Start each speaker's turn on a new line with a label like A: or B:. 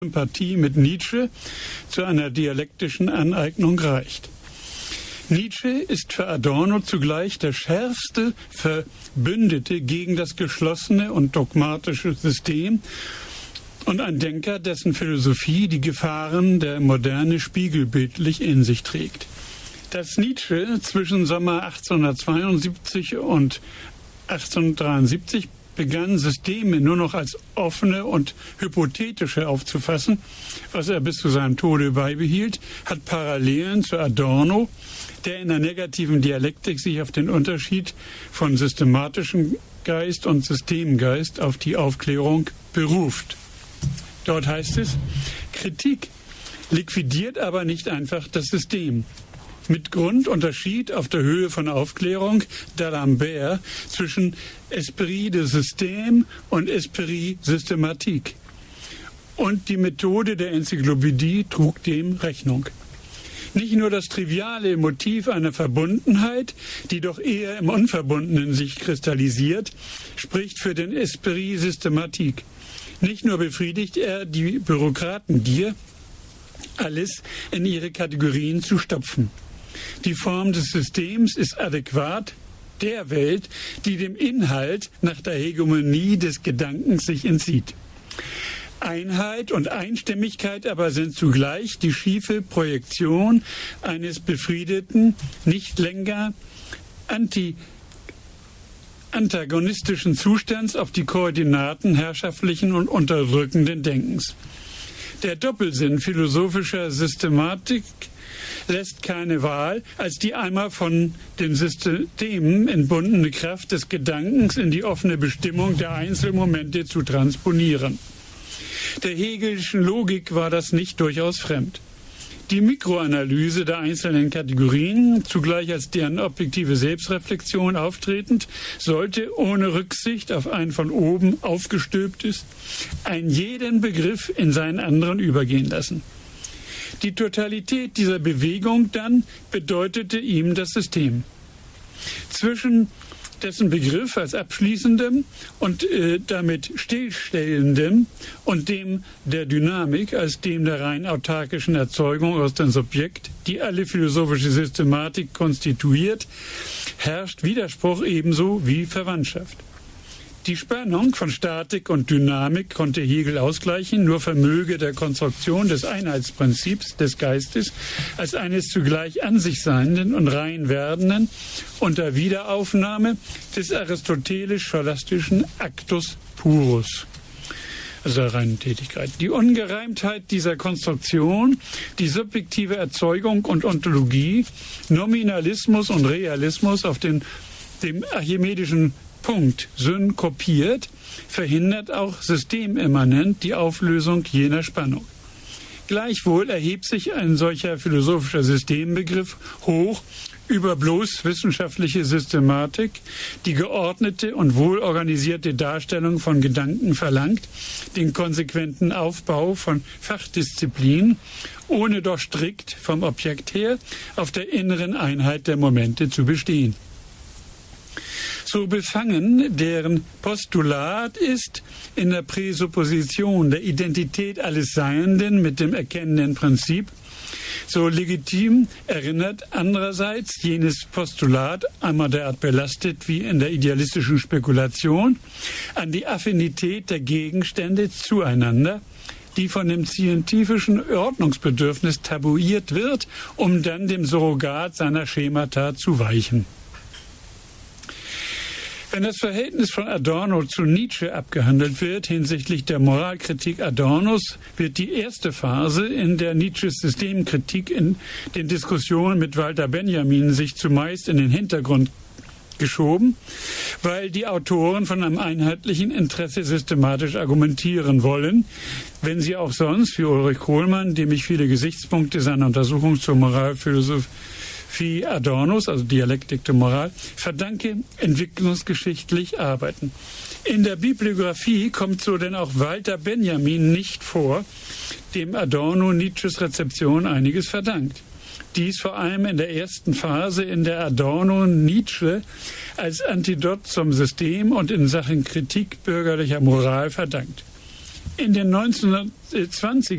A: Sympathie mit Nietzsche zu einer dialektischen Aneignung reicht. Nietzsche ist für Adorno zugleich der schärfste Verbündete gegen das geschlossene und dogmatische System und ein Denker, dessen Philosophie die Gefahren der Moderne spiegelbildlich in sich trägt. Dass Nietzsche zwischen Sommer 1872 und 1873 begann, Systeme nur noch als offene und hypothetische aufzufassen, was er bis zu seinem Tode beibehielt, hat Parallelen zu Adorno, der in der negativen Dialektik sich auf den Unterschied von systematischem Geist und Systemgeist auf die Aufklärung beruft. Dort heißt es, Kritik liquidiert aber nicht einfach das System. Mit Grundunterschied auf der Höhe von Aufklärung d'Alembert zwischen Esprit de Système und Esprit Systématique. Und die Methode der Enzyklopädie trug dem Rechnung. Nicht nur das triviale Motiv einer Verbundenheit, die doch eher im Unverbundenen sich kristallisiert, spricht für den Esprit Systématique. Nicht nur befriedigt er die Bürokratengier, alles in ihre Kategorien zu stopfen. Die Form des Systems ist adäquat der Welt, die dem Inhalt nach der Hegemonie des Gedankens sich entzieht. Einheit und Einstimmigkeit aber sind zugleich die schiefe Projektion eines befriedeten, nicht länger antagonistischen Zustands auf die Koordinaten herrschaftlichen und unterdrückenden Denkens. Der Doppelsinn philosophischer Systematik lässt keine Wahl, als die einmal von den Systemen entbundene Kraft des Gedankens in die offene Bestimmung der Einzelmomente zu transponieren. Der hegelischen Logik war das nicht durchaus fremd. Die Mikroanalyse der einzelnen Kategorien, zugleich als deren objektive Selbstreflexion auftretend, sollte ohne Rücksicht auf ein von oben aufgestülptes, einen jeden Begriff in seinen anderen übergehen lassen. Die Totalität dieser Bewegung dann bedeutete ihm das System. Zwischen dessen Begriff als abschließendem und damit stillstellendem und dem der Dynamik als dem der rein autarkischen Erzeugung aus dem Subjekt, die alle philosophische Systematik konstituiert, herrscht Widerspruch ebenso wie Verwandtschaft. Die Spannung von Statik und Dynamik konnte Hegel ausgleichen, nur vermöge der Konstruktion des Einheitsprinzips des Geistes als eines zugleich an sich seienden und rein werdenden unter Wiederaufnahme des aristotelisch-scholastischen Actus purus, also der reinen Tätigkeit. Die Ungereimtheit dieser Konstruktion, die subjektive Erzeugung und Ontologie, Nominalismus und Realismus auf dem archimedischen Punkt synkopiert, verhindert auch systemimmanent die Auflösung jener Spannung. Gleichwohl erhebt sich ein solcher philosophischer Systembegriff hoch über bloß wissenschaftliche Systematik, die geordnete und wohlorganisierte Darstellung von Gedanken verlangt, den konsequenten Aufbau von Fachdisziplinen, ohne doch strikt vom Objekt her auf der inneren Einheit der Momente zu bestehen. So befangen deren Postulat ist in der Präsupposition der Identität alles Seienden mit dem erkennenden Prinzip, so legitim erinnert andererseits jenes Postulat, einmal derart belastet wie in der idealistischen Spekulation, an die Affinität der Gegenstände zueinander, die von dem scientifischen Ordnungsbedürfnis tabuiert wird, um dann dem Surrogat seiner Schemata zu weichen. Wenn das Verhältnis von Adorno zu Nietzsche abgehandelt wird hinsichtlich der Moralkritik Adornos, wird die erste Phase, in der Nietzsches Systemkritik in den Diskussionen mit Walter Benjamin sich zumeist in den Hintergrund geschoben, weil die Autoren von einem einheitlichen Interesse systematisch argumentieren wollen, wenn sie auch sonst, wie Ulrich Kohlmann, dem ich viele Gesichtspunkte seiner Untersuchung zur Moralphilosophie Adornos, also Dialektik der Moral, verdanke, entwicklungsgeschichtlich arbeiten. In der Bibliographie kommt so denn auch Walter Benjamin nicht vor, dem Adorno Nietzsches Rezeption einiges verdankt. Dies vor allem in der ersten Phase, in der Adorno Nietzsche als Antidot zum System und in Sachen Kritik bürgerlicher Moral verdankt. In den 1920er